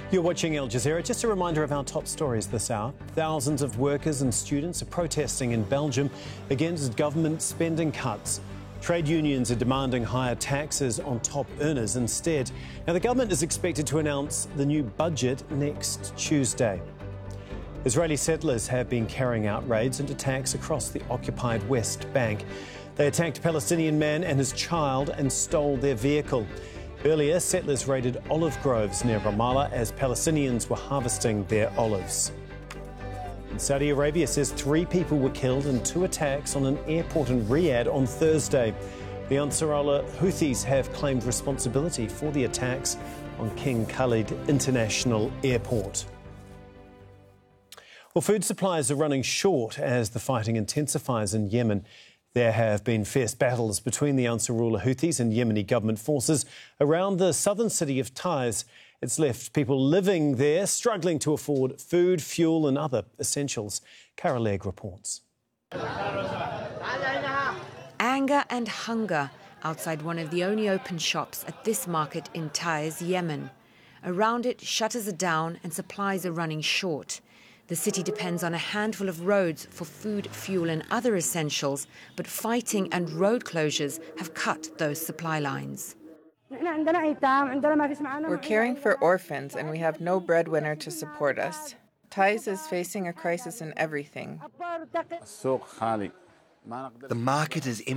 You're watching Al Jazeera. Just a reminder of our top stories this hour. Thousands of workers and students are protesting in Belgium against government spending cuts. Trade unions are demanding higher taxes on top earners instead. Now, the government is expected to announce the new budget next Tuesday. Israeli settlers have been carrying out raids and attacks across the occupied West Bank. They attacked a Palestinian man and his child and stole their vehicle. Earlier, settlers raided olive groves near Ramallah as Palestinians were harvesting their olives. And Saudi Arabia says 3 people were killed in 2 attacks on an airport in Riyadh on Thursday. The Ansarullah Houthis have claimed responsibility for the attacks on King Khalid International Airport. Well, food supplies are running short as the fighting intensifies in Yemen. There have been fierce battles between the Ansarullah Houthis and Yemeni government forces around the southern city of Taiz. It's left people living there struggling to afford food, fuel and other essentials. Cara Legg reports. Anger and hunger outside one of the only open shops at this market in Taiz, Yemen. Around it, shutters are down and supplies are running short. The city depends on a handful of roads for food, fuel and other essentials, but fighting and road closures have cut those supply lines. We're caring for orphans and we have no breadwinner to support us. Taiz is facing a crisis in everything. The market is empty.